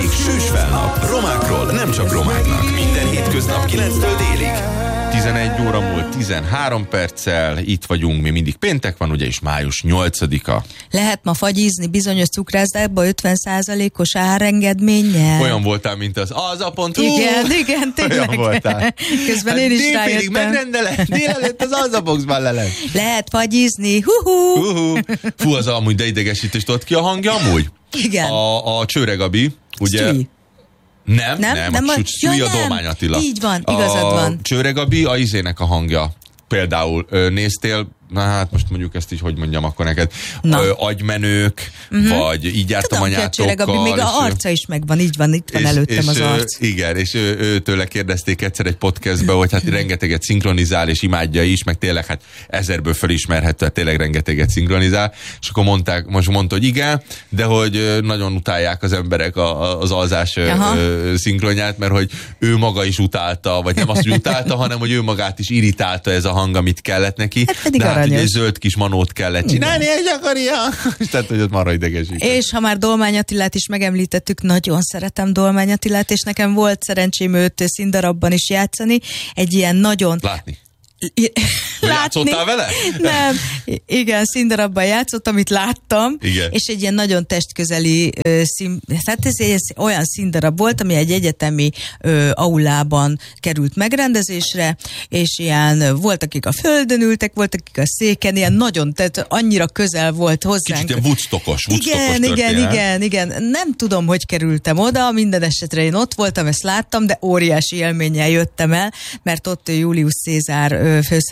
Folyik Sős Felnap. Romákról nem csak romáknak. Minden hétköznap 9-től délig. 11 óra múlt 13 perccel, itt vagyunk, mi mindig péntek van, ugye, és május 8-a. Lehet ma fagyizni bizonyos cukrászdákba 50%-os árengedménnyel. Olyan voltál, mint az aza.hu. Igen, tényleg. Olyan voltál. Közben én is rájöttem. Megrendelem, délelőtt az azaboxban lelem. Lehet fagyizni, hu-hu. Fú, az amúgy de idegesítést ad ki a hangja amúgy? Igen. A Csőre Gabi, ugye... Sztui. Nem, a Sztui a Dolmány Attila. Így van, igazad van. A Csőre Gabi a izének a hangja. Például néztél, na hát most mondjuk ezt így, hogy mondjam akkor neked, agymenők, vagy így jártam anyátokkal. Tudom, még a arca is megvan, így van, itt van előttem az arc. Igen, és őtőle kérdezték egyszer egy podcastbe, hogy hát rengeteget szinkronizál, és imádja is, meg tényleg hát 1000-ből felismerhető, hát tényleg rengeteget szinkronizál, és akkor mondta, hogy igen, de hogy nagyon utálják az emberek az alzás szinkronját, mert hogy ő maga is utálta, vagy nem azt, hogy utálta, hanem hogy ő magát is irritálta ez a hang, amit kellett neki. De hát ugye egy zöld kis manót kellett csinálni, és akarja. Tehát, hogy ott marha idegesít. És ha már Dolmány Attilát is megemlítettük, nagyon szeretem Dolmány Attilát, és nekem volt szerencsém őt színdarabban is játszani. Egy ilyen nagyon... Látni. Játszottál vele? Nem. Igen, színdarabban játszott, amit láttam. Igen. És egy ilyen nagyon testközeli tehát ez olyan színdarab volt, ami egy egyetemi aulában került megrendezésre, és ilyen volt, akik a földön ültek, volt, akik a széken, ilyen nagyon, tehát annyira közel volt hozzánk. Kicsit ilyen Woodstockos Igen. Nem tudom, hogy kerültem oda, minden esetre én ott voltam, ezt láttam, de óriási élménnyel jöttem el, mert ott Julius Cézár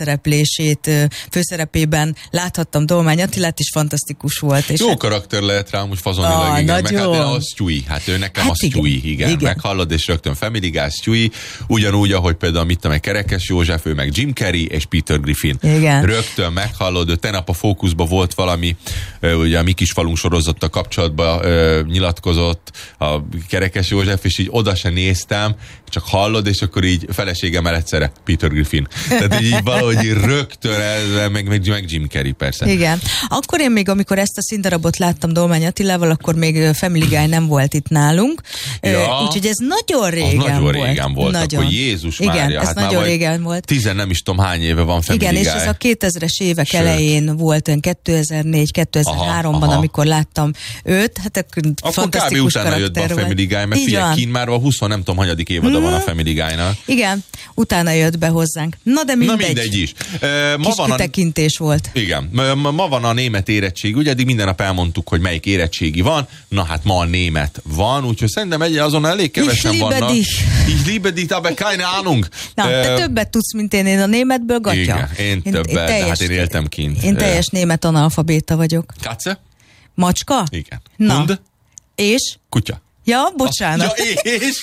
főszerepében láthattam Dolmány Attilát, és fantasztikus volt. És jó karakter lehet rá, úgy fazonilag, igen. Meg hát az Stewie, hát ő nekem az Stewie, igen. Meghallod, és rögtön Family Guy, Stewie, ugyanúgy, ahogy például mit tudom, Kerekes József, ő meg Jim Carrey és Peter Griffin. Igen. Rögtön meghallod, ő tegnap a Fókuszban volt valami, ugye a Mi Kis Falunk sorozattal kapcsolatban nyilatkozott a Kerekes József, és így oda se néztem, csak hallod, és akkor így feleségemmel egyszerre Peter Griffin. Tehát így valahogy rögtön meg Jim Carrey persze. Igen. Akkor én még, amikor ezt a színdarabot láttam Dolmány Attilával, akkor még Family Guy nem volt itt nálunk. Ja, úgyhogy ez nagyon régen volt. Akkor Jézus Mária. Igen, ez hát nagyon régen volt. 10 nem is tudom hány éve van Family Guy. Igen, és ez a 2000-es évek elején volt, 2004-2003-ban, amikor láttam őt. Hát akkor fantasztikus kb. Utána jött be a Family Guy, mert figyelj, kín már a 20 nem tudom, hanyadik évada van a Family Guy-nak. Igen, utána jött be hozzánk. Na de mindegy is. Kis kitekintés volt. Igen. Ma van a német érettség, ugye eddig minden nap elmondtuk, hogy melyik érettségi van. Na hát ma a német van, úgyhogy szerintem azon elég kevesen vannak. Ich liebe dich, aber keine Ahnung. Na, te többet tudsz, mint én a németből, gatya. Igen, én többet, de hát én éltem kint. Én teljes német analfabéta vagyok. Katze? Macska? Igen. Na. Hund? És? Kutya. Ja, bocsánat. Ja, és?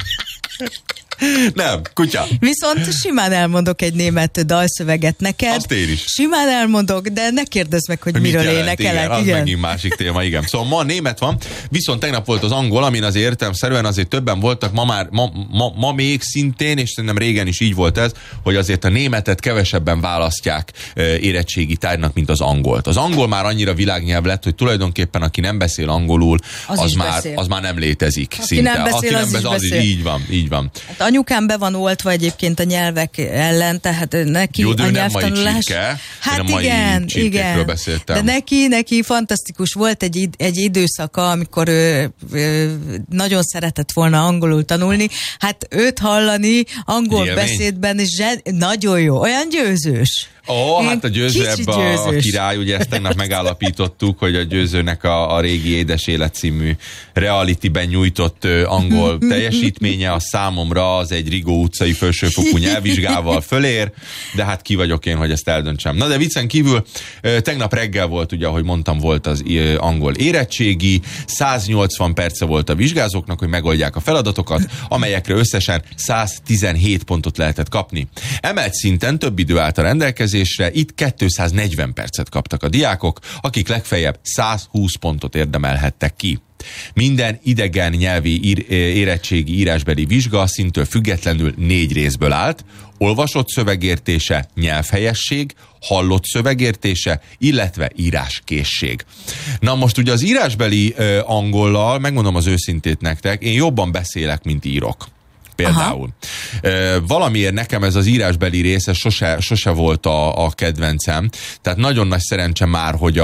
Nem, kutya. Viszont simán elmondok egy német dalszöveget neked. Azt én is. Simán elmondok, de ne kérdezz meg, hogy miről énekelek. Igen, az megint másik téma, igen. Szóval ma német van, viszont tegnap volt az angol, amin azért értelemszerűen azért többen voltak, ma még szintén, és szerintem régen is így volt ez, hogy azért a németet kevesebben választják érettségi tárgynak, mint az angolt. Az angol már annyira világnyelv lett, hogy tulajdonképpen aki nem beszél angolul, az már nem létezik aki szinte. Nem beszél, az is beszél. Így van. Hát anyukám be van oltva egyébként a nyelvek ellen, tehát neki jó, a nyelvtanulás... Hát igen. Beszéltem. De neki fantasztikus volt egy időszaka, amikor ő nagyon szeretett volna angolul tanulni. Hát őt hallani angol beszédben is nagyon jó, olyan győzős. Hát a Győző ebbe a király, ugye ezt tegnap megállapítottuk, hogy a Győzőnek a régi Édes Élet című realityben nyújtott angol teljesítménye a számomra az egy Rigó utcai felsőfokú nyelvvizsgával fölér, de hát ki vagyok én, hogy ezt eldöntsem. Na de viccen kívül, tegnap reggel volt, ugye, ahogy mondtam, volt az angol érettségi, 180 perce volt a vizsgázóknak, hogy megoldják a feladatokat, amelyekre összesen 117 pontot lehetett kapni. Emelt szinten több idő állt a rendelkezésre, itt 240 percet kaptak a diákok, akik legfeljebb 120 pontot érdemelhettek ki. Minden idegen nyelvi érettségi írásbeli vizsga szintől függetlenül 4 részből állt, olvasott szövegértése, nyelvhelyesség, hallott szövegértése, illetve íráskészség. Na most ugye az írásbeli angollal, megmondom az őszintét nektek, én jobban beszélek, mint írok. Például. Valamiért nekem ez az írásbeli része sose volt a kedvencem. Tehát nagyon nagy szerencse már, hogy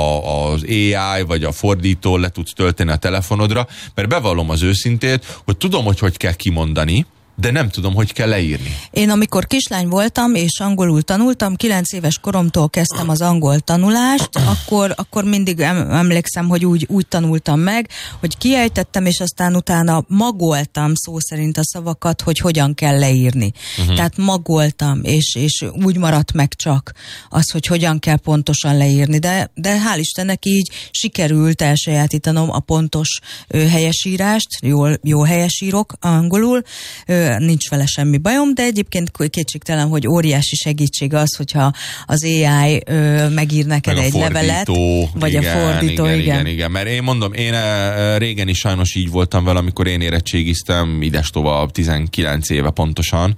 az AI vagy a fordító le tudsz tölteni a telefonodra, mert bevallom az őszintét, hogy tudom, hogy kell kimondani, de nem tudom, hogy kell leírni. Én amikor kislány voltam, és angolul tanultam, 9 éves koromtól kezdtem az angol tanulást, akkor mindig emlékszem, hogy úgy tanultam meg, hogy kiejtettem, és aztán utána magoltam szó szerint a szavakat, hogy hogyan kell leírni. Tehát magoltam, és úgy maradt meg csak az, hogy hogyan kell pontosan leírni. De hál' Istennek így sikerült elsajátítanom a pontos helyesírást, jó helyesírok angolul, nincs vele semmi bajom, de egyébként kétségtelen, hogy óriási segítség az, hogyha az AI megír neked egy levelet, vagy igen, a fordító, igen. Mert én mondom, én régen is sajnos így voltam vele, amikor én érettségiztem, idestova 19 éve pontosan,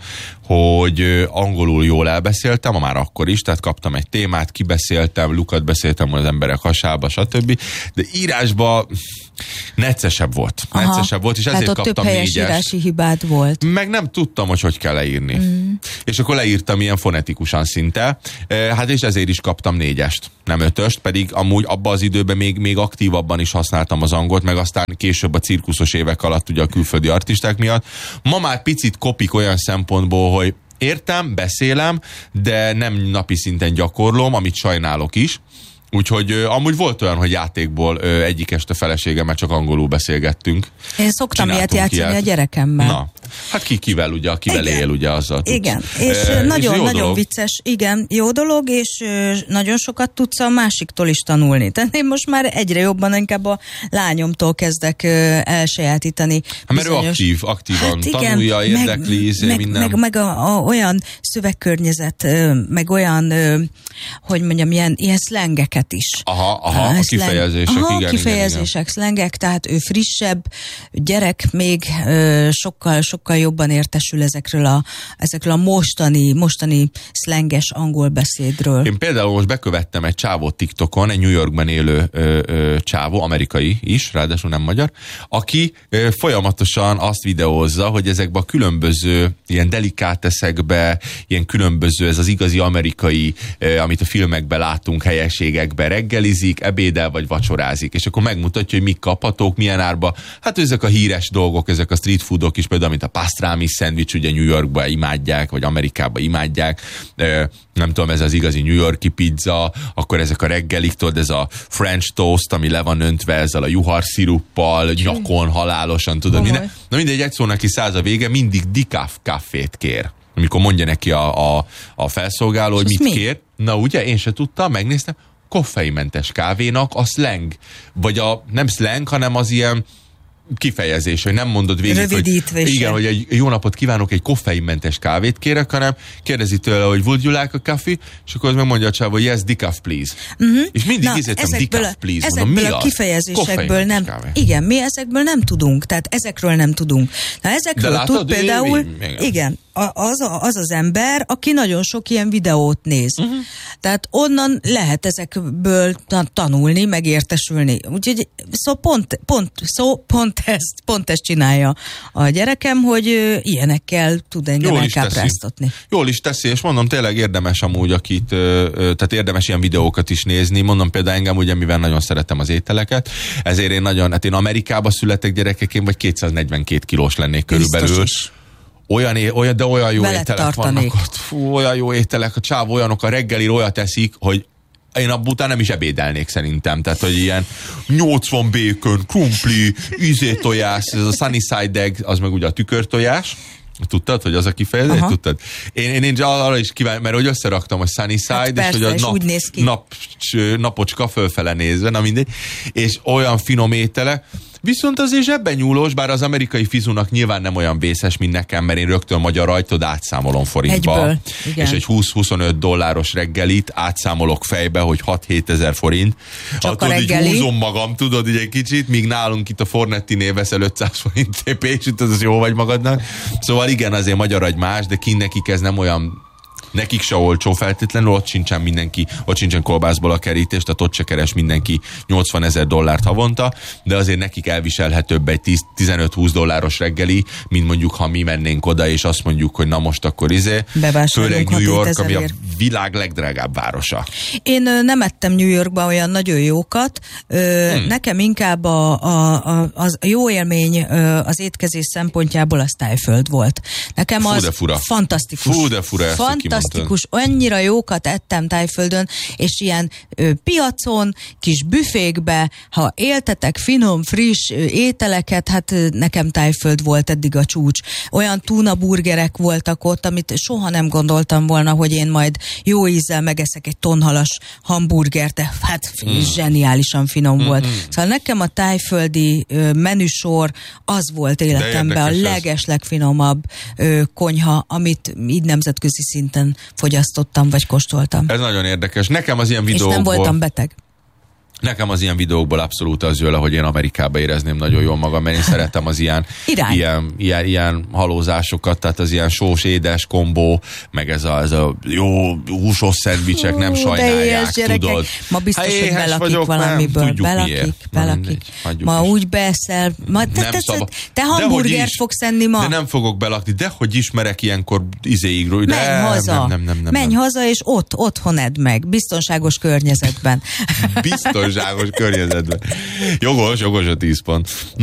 hogy angolul jól elbeszéltem, már akkor is, tehát kaptam egy témát, kibeszéltem, lukat beszéltem az emberek hasába, stb. De írásba neccesebb volt, és ezért kaptam 4-est. Több helyes írási hibád volt. Meg nem tudtam, hogy kell leírni. És akkor leírtam ilyen fonetikusan szinte, hát és ezért is kaptam 4-est, nem 5-öst, pedig amúgy abban az időben még aktívabban is használtam az angolt, meg aztán később a cirkuszos évek alatt ugye a külföldi artisták miatt. Ma már picit kopik olyan szempontból, hogy értem, beszélem, de nem napi szinten gyakorlom, amit sajnálok is. Úgyhogy amúgy volt olyan, hogy játékból egyik este feleségemmel csak angolul beszélgettünk. Én szoktam ilyet játszani a gyerekemmel. Na, hát kivel ugye, akivel igen. Él ugye azzal tudsz. Igen, és nagyon vicces, igen, jó dolog, és nagyon sokat tudsz a másiktól is tanulni. Tehát én most már egyre jobban inkább a lányomtól kezdek elsajátítani. Mert ő aktívan tanulja, érdekli, minden. Meg olyan szövegkörnyezet, meg olyan, hogy mondjam, ilyen szlengeket is. A kifejezések, igen. Kifejezések, szlengek, tehát ő frissebb gyerek, még sokkal jobban értesül ezekről a mostani szlenges angol beszédről. Én például most bekövettem egy csávót TikTokon, egy New Yorkban élő csávó, amerikai is, ráadásul nem magyar, aki folyamatosan azt videózza, hogy ezekben a különböző ilyen delikáteszekbe, ilyen különböző, ez az igazi amerikai, amit a filmekben látunk, helyességekbe reggelizik, ebédel vagy vacsorázik, és akkor megmutatja, hogy mik kaphatók, milyen árba. Hát ezek a híres dolgok, ezek a street foodok is, például, mint a pastrami szendvics, ugye New Yorkba imádják, vagy Amerikába imádják, nem tudom, ez az igazi New Yorki pizza, akkor ezek a reggelik, tudod, ez a French toast, ami le van öntve ezzel a juharsziruppal, nyakon, halálosan, tudod, minden. Na mindegy, egy szónak ki száz a vége, mindig decaf kávét kér. Amikor mondja neki a felszolgáló, hogy mit kér. Na ugye, én se tudtam, megnéztem, koffeinmentes kávénak a slang. Vagy nem slang, hanem az ilyen kifejezés, hogy nem mondod végig, hogy igen, hogy egy jó napot kívánok, egy koffeinmentes kávét kérek, hanem kérdezi tőle, hogy would you like a coffee? És akkor az megmondja a csávó, hogy yes, decaf, please. És mindig ízítem, decaf, please. Ezekből a kifejezésekből nem, igen, mi ezekből nem tudunk, tehát ezekről nem tudunk. Na ezekről tud például, igen, az ember, aki nagyon sok ilyen videót néz. Tehát onnan lehet ezekből tanulni, megértesülni. Úgyhogy pont ezt csinálja a gyerekem, hogy ilyenekkel tud engem elkápráztatni. Jól is teszi, és mondom, tényleg érdemes amúgy, tehát érdemes ilyen videókat is nézni. Mondom például engem, ugye, mivel nagyon szeretem az ételeket, ezért én Amerikába születek gyerekeként, vagy 242 kilós lennék körülbelül. Olyan jó ételek vannak ott. Fú, olyan jó ételek, a csáv olyanok a reggelire olyat teszik, hogy én abban után nem is ebédelnék szerintem. Tehát, hogy ilyen 80 bacon, krumpli, tojás, ez a sunny side egg, az meg ugye a tükörtojás. Tudtad, hogy az a kifejezés? Tudtad? Én arra is kíváncsi, mert hogy összeraktam a sunny side, hát persze, és hogy a napocska fölfele nézve, na mindegy, és olyan finom étele, Viszont azért zsebben nyúlós, bár az amerikai fizúnak nyilván nem olyan vészes, mint nekem, mert én rögtön magyar rajtod átszámolom forintba. Egyből, és egy $20-25 reggelit átszámolok fejbe, hogy 6-7 ezer forint. Csak attól így húzom magam, tudod, így egy kicsit, míg nálunk itt a Fornettinél veszel 500 forint TP-t, az jó vagy magadnak. Szóval igen, azért magyar agy más, de nekik ez nem olyan, nekik se olcsó feltétlenül, ott sincsen kolbászból a kerítés, tehát ott se keres mindenki $80,000 havonta, de azért nekik elviselhetőbb egy $15-20 reggeli, mint mondjuk, ha mi mennénk oda, és azt mondjuk, hogy na most akkor főleg New York, ami a világ legdrágább városa. Én nem ettem New Yorkba olyan nagyon jókat, nekem inkább az jó élmény az étkezés szempontjából az Tájföld volt. Nekem az fantasztikus. Fú, de fura fantasztikus, annyira jókat ettem Tájföldön, és ilyen piacon, kis büfékbe, ha éltetek finom, friss ételeket, hát nekem Tájföld volt eddig a csúcs. Olyan túna burgerek voltak ott, amit soha nem gondoltam volna, hogy én majd jó ízzel megeszek egy tonhalas hamburgert, de hát zseniálisan finom volt. Szóval nekem a tájföldi menüsor az volt életemben a legeslegfinomabb konyha, amit így nemzetközi szinten fogyasztottam, vagy kóstoltam. Ez nagyon érdekes. Nekem az ilyen videókból... És nem voltam beteg. Nekem az ilyen videókból abszolút az jön le, hogy én Amerikába érezném nagyon jól magam, mert én szeretem az ilyen halózásokat, tehát az ilyen sós, édes kombó, meg ez a jó húsos szendvicsek, nem sajnálják, tudod. Ma biztos, hogy belakik valamiből. Belakik. Ma úgy beszel. Te hamburgert fogsz enni ma? De nem fogok belakni. Dehogy ismerek ilyenkor izéigről. Menj haza. Menj haza, és otthon edd meg. Biztonságos környezetben. Biztonságos környezetben. Jogos a 10 pont.